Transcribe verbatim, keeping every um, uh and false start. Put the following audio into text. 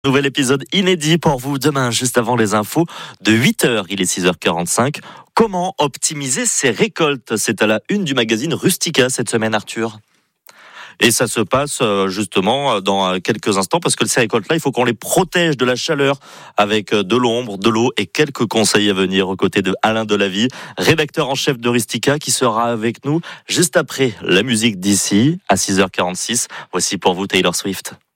Nouvel épisode inédit pour vous demain, juste avant les infos de huit heures. Il est six heures quarante-cinq. Comment optimiser ses récoltes? C'est à la une du magazine Rustica cette semaine, Arthur. Et ça se passe justement dans quelques instants parce que ces récoltes-là, il faut qu'on les protège de la chaleur avec de l'ombre, de l'eau et quelques conseils à venir aux côtés de Alain Delavie, rédacteur en chef de Rustica, qui sera avec nous juste après la musique d'ici à six heures quarante-six. Voici pour vous Taylor Swift.